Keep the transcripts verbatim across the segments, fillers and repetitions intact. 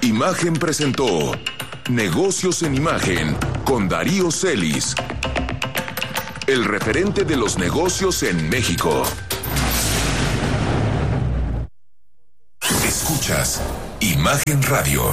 Imagen presentó Negocios en Imagen con Darío Celis, el referente de los negocios en México. Escuchas Imagen Radio.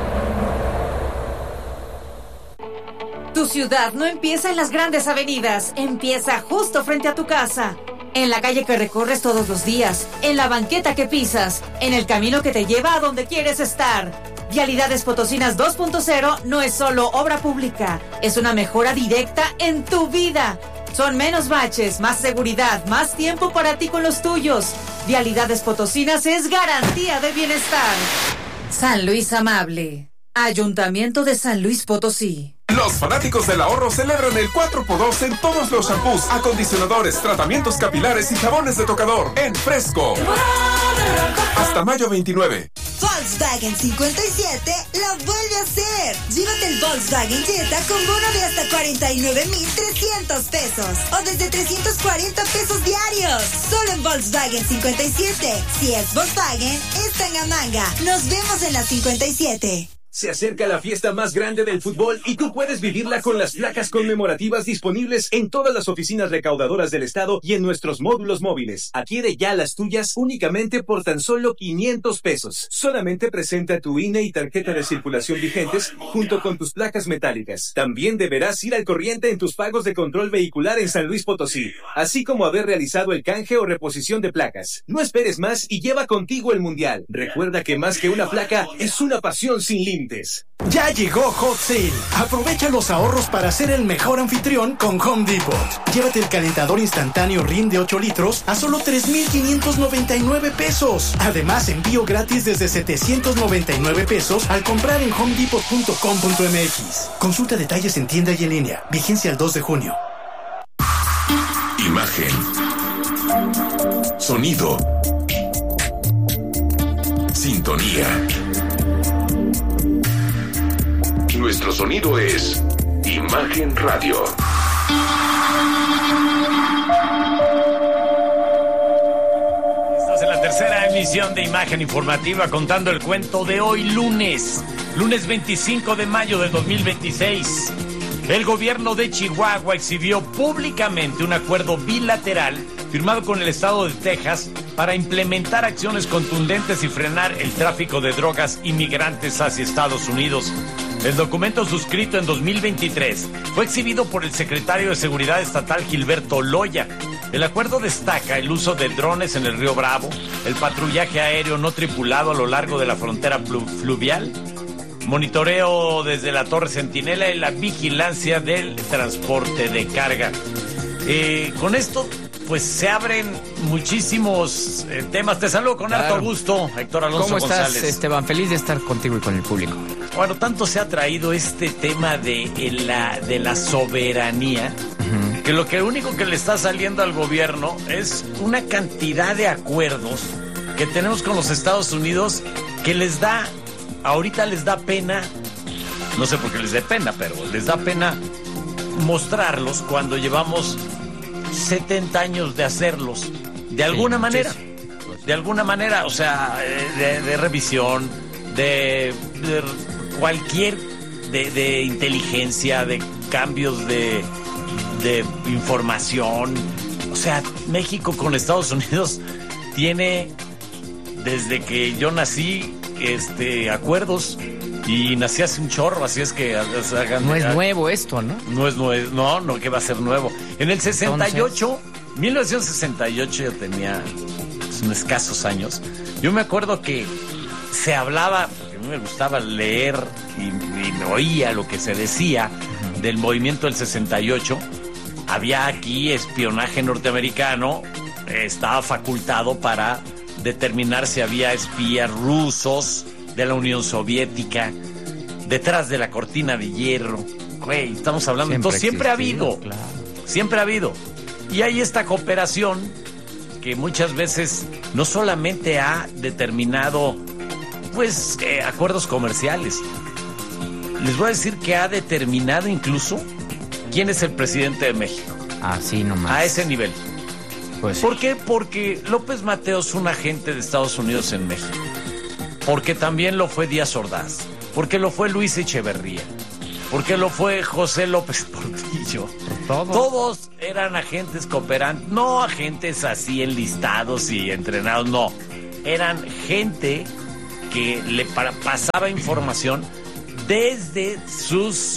Tu ciudad no empieza en las grandes avenidas, empieza justo frente a tu casa. En la calle que recorres todos los días, en la banqueta que pisas, en el camino que te lleva a donde quieres estar. Vialidades Potosinas dos punto cero no es solo obra pública, es una mejora directa en tu vida. Son menos baches, más seguridad, más tiempo para ti con los tuyos. Vialidades Potosinas es garantía de bienestar. San Luis Amable, Ayuntamiento de San Luis Potosí. Los fanáticos del ahorro celebran el cuatro por dos en todos los shampoos, acondicionadores, tratamientos capilares y jabones de tocador en Fresco. Hasta mayo veintinueve. Volkswagen cincuenta y siete lo vuelve a hacer. Llévate el Volkswagen Jetta con bono de hasta cuarenta y nueve mil trescientos pesos o desde trescientos cuarenta pesos diarios. Solo en Volkswagen cincuenta y siete. Si es Volkswagen, es Tangamanga. Nos vemos en la cincuenta y siete. Se acerca la fiesta más grande del fútbol y tú puedes vivirla con las placas conmemorativas disponibles en todas las oficinas recaudadoras del estado y en nuestros módulos móviles. Adquiere ya las tuyas únicamente por tan solo quinientos pesos. Solamente presenta tu I N E y tarjeta de circulación vigentes junto con tus placas metálicas. También deberás ir al corriente en tus pagos de control vehicular en San Luis Potosí, así como haber realizado el canje o reposición de placas. No esperes más y lleva contigo el mundial. Recuerda que más que una placa es una pasión sin límites. Ya llegó Hot Sale. Aprovecha los ahorros para ser el mejor anfitrión con Home Depot. Llévate el calentador instantáneo Rin de ocho litros a solo tres mil quinientos noventa y nueve pesos. Además, envío gratis desde setecientos noventa y nueve pesos al comprar en home depot punto com punto m x. Consulta detalles en tienda y en línea. Vigencia el dos de junio. Imagen. Sonido. Sintonía. Nuestro sonido es Imagen Radio. Estás en la tercera emisión de Imagen Informativa contando el cuento de hoy lunes, lunes veinticinco de mayo del dos mil veintiséis. El gobierno de Chihuahua exhibió públicamente un acuerdo bilateral firmado con el estado de Texas para implementar acciones contundentes y frenar el tráfico de drogas inmigrantes hacia Estados Unidos. El documento suscrito en dos mil veintitrés fue exhibido por el secretario de Seguridad Estatal Gilberto Loya. El acuerdo destaca el uso de drones en el río Bravo, el patrullaje aéreo no tripulado a lo largo de la frontera fluvial, monitoreo desde la Torre Centinela y la vigilancia del transporte de carga. Eh, con esto, pues se abren muchísimos eh, temas. Te saludo con harto Claro. gusto, Héctor Alonso ¿Cómo estás, González. Esteban? Feliz de estar contigo y con el público. Bueno, tanto se ha traído este tema de, eh, la, de la soberanía, uh-huh. que lo que único que le está saliendo al gobierno es una cantidad de acuerdos que tenemos con los Estados Unidos que les da, ahorita les da pena, no sé por qué les dé pena, pero les da pena mostrarlos cuando llevamos setenta años de hacerlos, de alguna Sí, manera, sí, sí. de alguna manera, o sea, de, de revisión, de, de cualquier, de, de inteligencia, de cambios de, de información. O sea, México con Estados Unidos tiene, desde que yo nací, este, acuerdos. Y nací hace un chorro, así es que... O sea, No es nuevo esto, ¿no? No es nuevo, no, no, que va a ser nuevo. En el sesenta y ocho, Entonces... mil novecientos sesenta y ocho, yo tenía pues, unos escasos años. Yo me acuerdo que se hablaba, porque a mí me gustaba leer y, y me oía lo que se decía uh-huh. del movimiento del sesenta y ocho. Había aquí espionaje norteamericano, eh, estaba facultado para determinar si había espías rusos de la Unión Soviética, detrás de la cortina de hierro. Güey, estamos hablando, Siempre entonces siempre ha existido, habido, claro. siempre ha habido. Y hay esta cooperación que muchas veces no solamente ha determinado, pues, eh, acuerdos comerciales. Les voy a decir que ha determinado incluso quién es el presidente de México. Así nomás. A ese nivel. Pues, ¿Por qué? Porque López Mateos es un agente de Estados Unidos en México. porque también lo fue Díaz Ordaz, porque lo fue Luis Echeverría, porque lo fue José López Portillo. Todos. Todos eran agentes cooperantes, no agentes así enlistados y entrenados, no. Eran gente que le para, pasaba información desde sus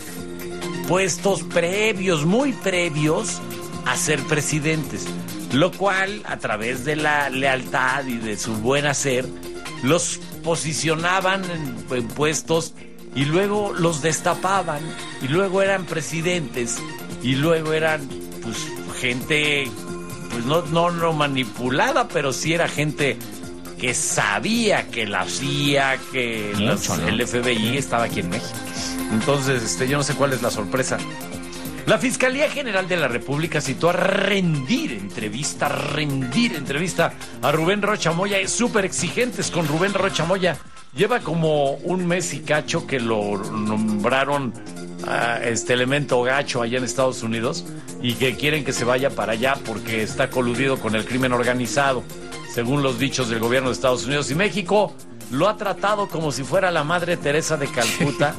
puestos previos, muy previos a ser presidentes, lo cual a través de la lealtad y de su buen hacer los posicionaban en, en puestos y luego los destapaban y luego eran presidentes y luego eran pues gente pues no, no, no manipulada, pero sí era gente que sabía que la C I A, que Mucho, los, ¿no? el F B I estaba aquí en México. Entonces, este, yo no sé cuál es la sorpresa. La Fiscalía General de la República citó a rendir entrevista, rendir entrevista a Rubén Rocha Moya. Es súper exigentes con Rubén Rocha Moya. Lleva como un mes y cacho que lo nombraron uh, este elemento gacho allá en Estados Unidos y que quieren que se vaya para allá porque está coludido con el crimen organizado, según los dichos del gobierno de Estados Unidos. Y México lo ha tratado como si fuera la Madre Teresa de Calcuta.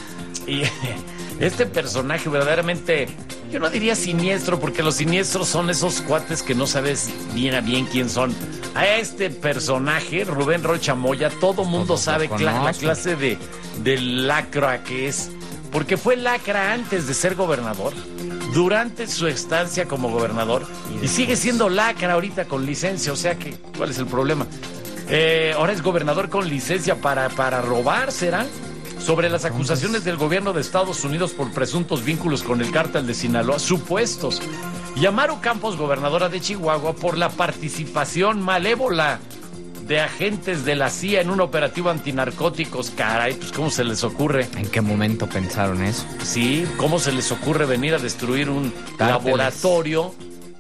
Y este personaje verdaderamente, yo no diría siniestro, porque los siniestros son esos cuates que no sabes bien a bien quién son. A este personaje, Rubén Rocha Moya, todo mundo Todos sabe lo cla- la conocen. clase de, de lacra que es, porque fue lacra antes de ser gobernador, durante su estancia como gobernador, y sigue siendo lacra ahorita con licencia, o sea que, ¿cuál es el problema? Eh, ahora es gobernador con licencia para, para robar, ¿será? Sobre las acusaciones del gobierno de Estados Unidos por presuntos vínculos con el cártel de Sinaloa, supuestos. Y a Maru Campos, gobernadora de Chihuahua, por la participación malévola de agentes de la C I A en un operativo antinarcóticos. Caray, pues ¿cómo se les ocurre? ¿En qué momento pensaron eso? Sí, ¿cómo se les ocurre venir a destruir un Cárteles. laboratorio,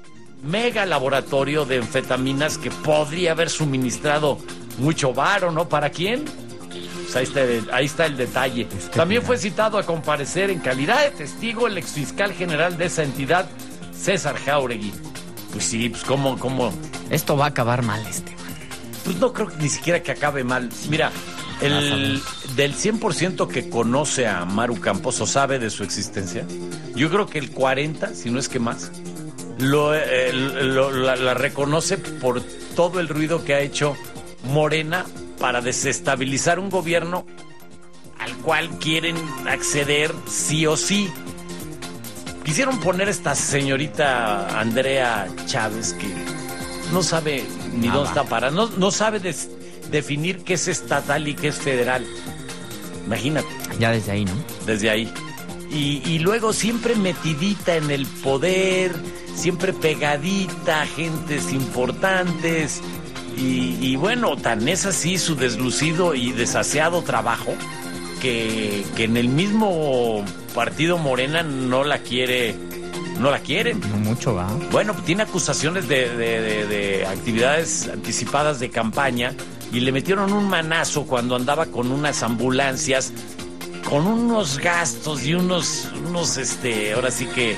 mega laboratorio de anfetaminas que podría haber suministrado mucho varo, ¿no? ¿Para quién? Pues ahí está, el, ahí está el detalle. Este También final. fue citado a comparecer en calidad de testigo el exfiscal general de esa entidad, César Jáuregui. Pues sí, pues cómo, cómo... Esto va a acabar mal, este. Pues no creo ni siquiera que acabe mal. Mira, el del cien por ciento que conoce a Maru Campos o sabe de su existencia, yo creo que el cuarenta, si no es que más, lo, eh, lo- la, la reconoce por todo el ruido que ha hecho Morena para desestabilizar un gobierno al cual quieren acceder sí o sí. Quisieron poner esta señorita Andrea Chávez que no sabe ni Nada. dónde está parada, no, no sabe des- definir qué es estatal y qué es federal. Imagínate, Ya desde ahí, ¿no? desde ahí. Y, y luego siempre metidita en el poder, siempre pegadita a gentes importantes. Y, y bueno, tan es así su deslucido y desaseado trabajo que, que en el mismo partido Morena no la quiere, no la quieren. No mucho va. Bueno, tiene acusaciones de, de- de- de actividades anticipadas de campaña y le metieron un manazo cuando andaba con unas ambulancias, con unos gastos y unos, unos este, ahora sí que,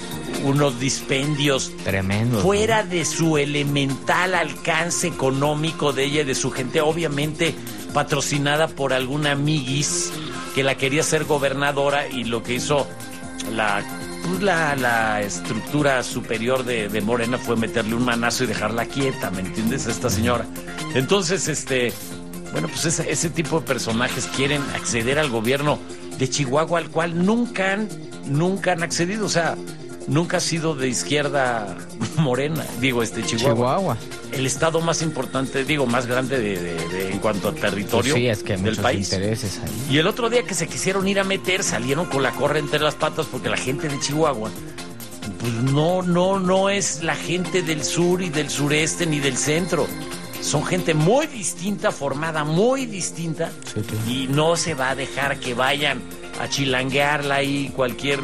unos dispendios Tremendo. fuera de su elemental alcance económico de ella y de su gente, obviamente patrocinada por alguna amiguis que la quería ser gobernadora, y lo que hizo la, pues, la, la estructura superior de, de Morena fue meterle un manazo y dejarla quieta, ¿me entiendes? A esta señora. Entonces, este, bueno, pues ese, ese tipo de personajes quieren acceder al gobierno de Chihuahua, al cual nunca han, nunca han accedido, o sea, nunca ha sido de izquierda Morena, digo, este Chihuahua. Chihuahua. El estado más importante, digo, más grande de, de- de- en cuanto a territorio Pues sí, es que hay del muchos país. intereses ahí. Y el otro día que se quisieron ir a meter, salieron con la correa entre las patas porque la gente de Chihuahua, pues no, no, no es la gente del sur y del sureste ni del centro. Son gente muy distinta, formada muy distinta, Sí, sí. y no se va a dejar que vayan a chilanguearla ahí cualquier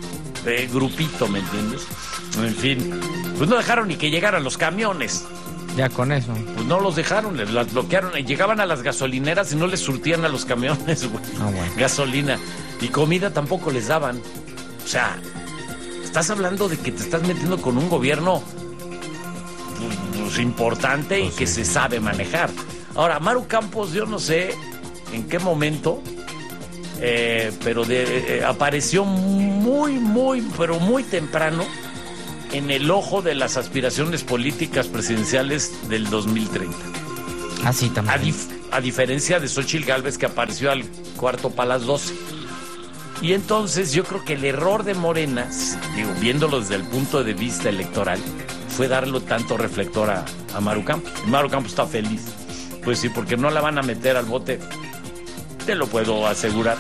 eh, grupito, ¿me entiendes? En fin, pues no dejaron ni que llegaran los camiones. Ya con eso. Pues no los dejaron, les las bloquearon. Llegaban a las gasolineras y no les surtían a los camiones, güey. Ah, bueno. Gasolina. Y comida tampoco les daban. O sea, estás hablando de que te estás metiendo con un gobierno pues, pues, importante y Pues que sí. se sabe manejar. Ahora, Maru Campos, yo no sé en qué momento, eh, pero de, eh, apareció muy, muy, pero muy temprano en el ojo de las aspiraciones políticas presidenciales del dos mil treinta. Así también. A, dif- a diferencia de Xóchitl Gálvez, que apareció al cuarto para las doce. Y entonces yo creo que el error de Morena, digo, viéndolo desde el punto de vista electoral, fue darle tanto reflector a, a Maru Campos. Maru Campos está feliz. Pues sí, porque no la van a meter al bote, te lo puedo asegurar.